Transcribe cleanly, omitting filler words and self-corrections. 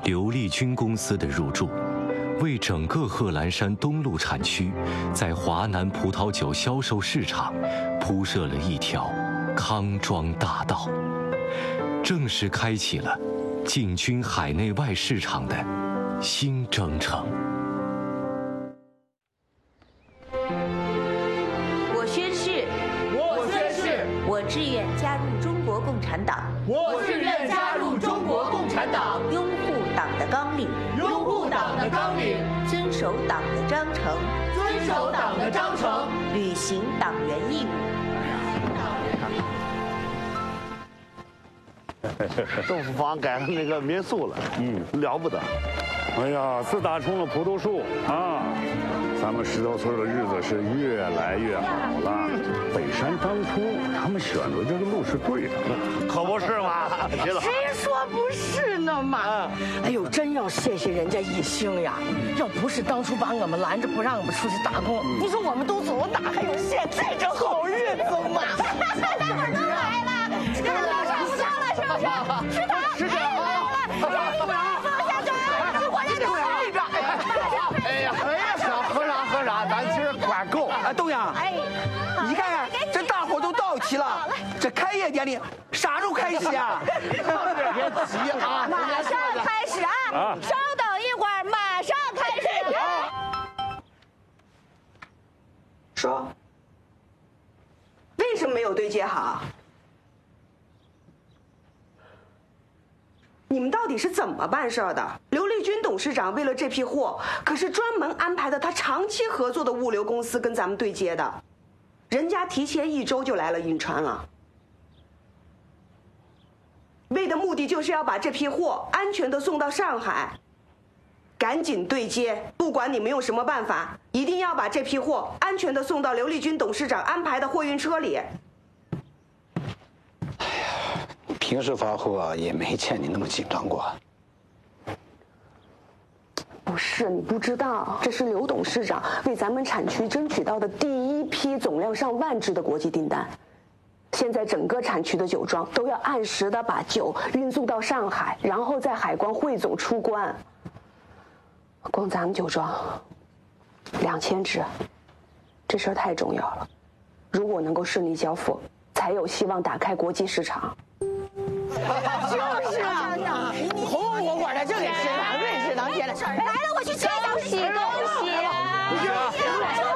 刘丽君公司的入驻，为整个贺兰山东路产区在华南葡萄酒销售市场铺设了一条康庄大道，正式开启了进军海内外市场的新征程。 我宣誓，我志愿加入中国共产党。 我志愿加入中国共产党， 拥护党的纲领， 拥护党的纲领， 遵守党的章程， 遵守党的章程， 履行党员义务。 豆腐坊改成那个民宿了，了不得。 哎呀，自打种了葡萄树啊，咱们石头村的日子是越来越好了。北山当初他们选择这个路是对的， 可不是嘛？ 谁说不是呢嘛？哎呦，真要谢谢人家一兴呀！要不是当初把我们拦着不让我们出去打工，你说我们都走，哪还有现在这好日子嘛？大伙儿都来了，这个路上不上了，是不是？是他，是他，放下脚丫子，我这个里边。 哎呀，小和尚，咱今儿管够。 啊，东阳，你看看这大伙都到齐了，这开业典礼啥时候开始呀？ 别急啊， 马上开始啊！稍等一会儿，马上开始。 说，为什么没有对接好？你们到底是怎么办事的？刘丽君董事长为了这批货，可是专门安排的他长期合作的物流公司跟咱们对接的，人家提前1周就来了银川了，为的目的就是要把这批货安全的送到上海。赶紧对接，不管你们用什么办法，一定要把这批货安全的送到刘丽君董事长安排的货运车里。 平时发货也没见你那么紧张过。 不是，你不知道，这是刘董事长为咱们产区争取到的第1批总量上万只的国际订单。现在整个产区的酒庄都要按时的把酒运送到上海，然后在海关汇总出关。光咱们酒庄2000只，这事儿太重要了。如果能够顺利交付，才有希望打开国际市场。 就是啊，红红火火的，就得吃糖，瑞士能接了。来了，我去接东西。